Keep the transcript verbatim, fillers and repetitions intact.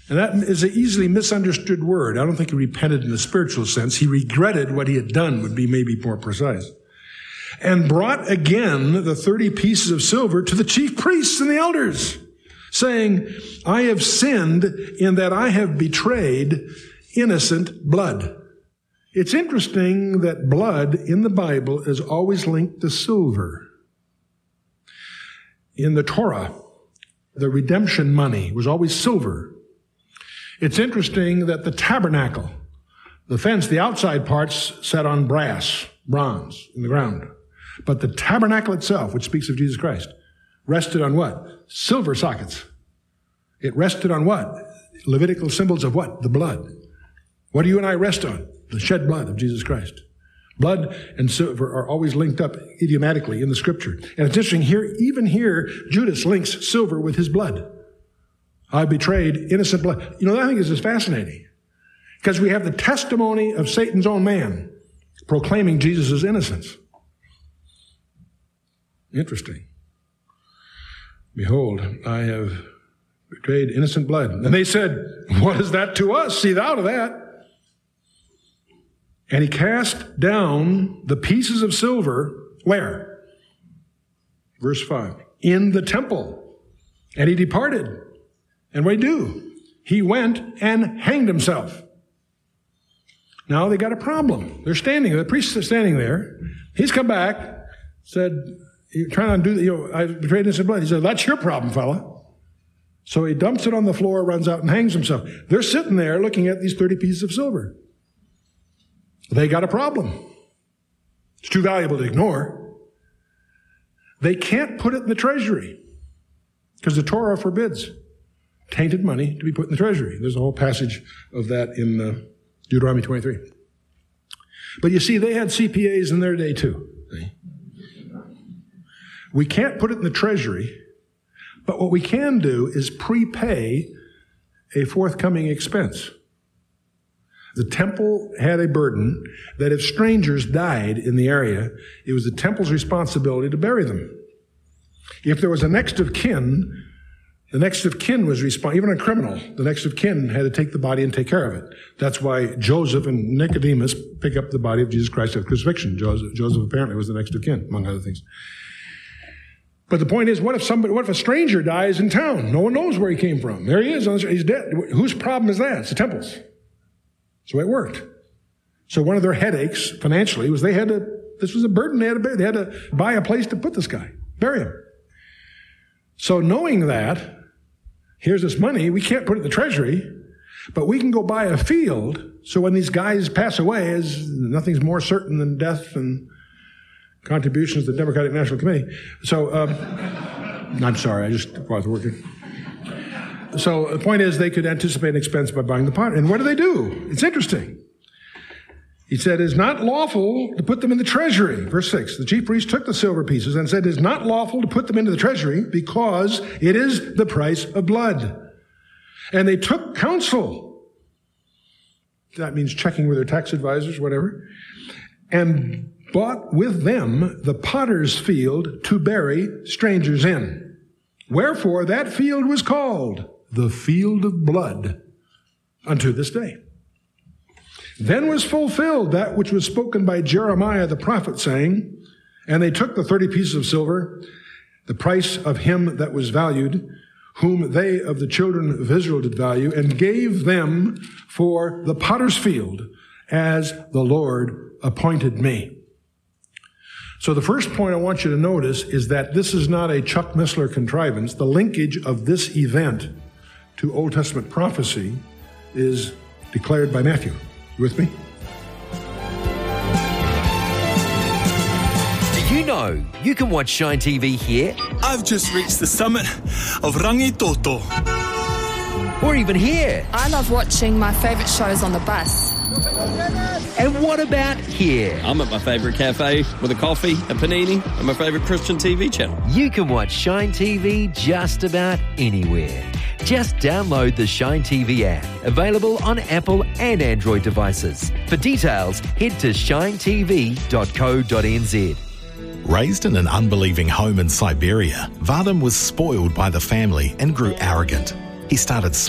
And that is an easily misunderstood word. I don't think he repented in the spiritual sense. He regretted what he had done, would be maybe more precise. And brought again the thirty pieces of silver to the chief priests and the elders, saying, I have sinned in that I have betrayed innocent blood. It's interesting that blood in the Bible is always linked to silver. In the Torah, the redemption money was always silver. It's interesting that the tabernacle, the fence, the outside parts sat on brass, bronze in the ground. But the tabernacle itself, which speaks of Jesus Christ, rested on what? Silver sockets. It rested on what? Levitical symbols of what? The blood. What do you and I rest on? The shed blood of Jesus Christ. Blood and silver are always linked up idiomatically in the scripture. And it's interesting here, even here, Judas links silver with his blood. I betrayed innocent blood. You know, I think this is fascinating. Because we have the testimony of Satan's own man proclaiming Jesus' innocence. Interesting. Behold, I have betrayed innocent blood. And they said, what is that to us? See thou to that. And he cast down the pieces of silver, where? Verse five. In the temple. And he departed. And what did he do? He went and hanged himself. Now they got a problem. They're standing, the priests are standing there. He's come back, said, you're trying to do, you know, I betrayed innocent blood. He said, that's your problem, fella. So he dumps it on the floor, runs out and hangs himself. They're sitting there looking at these thirty pieces of silver. They got a problem. It's too valuable to ignore. They can't put it in the treasury because the Torah forbids tainted money to be put in the treasury. There's a whole passage of that in uh, Deuteronomy twenty-three. But you see, they had C P As in their day too. See? We can't put it in the treasury, but what we can do is prepay a forthcoming expense. The temple had a burden that if strangers died in the area, it was the temple's responsibility to bury them. If there was a next of kin, the next of kin was responsible. Even a criminal, the next of kin had to take the body and take care of it. That's why Joseph and Nicodemus pick up the body of Jesus Christ at crucifixion. Joseph, Joseph apparently was the next of kin, among other things. But the point is, what if somebody, what if a stranger dies in town? No one knows where he came from. There he is. He's dead. Whose problem is that? It's the temple's. So it worked. So one of their headaches financially was they had to, this was a burden they had to bear. They had to buy a place to put this guy, bury him. So knowing that, here's this money, we can't put it in the treasury, but we can go buy a field. So when these guys pass away, is nothing's more certain than death and contributions to the Democratic National Committee. So, um, I'm sorry, I just was working. So the point is they could anticipate an expense by buying the pot. And what do they do? It's interesting. He said, it is not lawful to put them in the treasury. Verse six, the chief priest took the silver pieces and said, it is not lawful to put them into the treasury because it is the price of blood. And they took counsel. That means checking with their tax advisors, whatever. And bought with them the potter's field to bury strangers in. Wherefore that field was called the field of blood unto this day. Then was fulfilled that which was spoken by Jeremiah the prophet, saying, and they took the thirty pieces of silver, the price of him that was valued, whom they of the children of Israel did value, and gave them for the potter's field, as the Lord appointed me. So the first point I want you to notice is that this is not a Chuck Missler contrivance. The linkage of this event to Old Testament prophecy is declared by Matthew. You with me? Do you know you can watch Shine T V here? I've just reached the summit of Rangitoto. Or even here. I love watching my favourite shows on the bus. And what about here? I'm at my favourite cafe with a coffee, a panini, and my favourite Christian T V channel. You can watch Shine T V just about anywhere. Just download the Shine T V app, available on Apple and Android devices. For details, head to shine t v dot co dot n z. Raised in an unbelieving home in Siberia, Vadim was spoiled by the family and grew arrogant. He started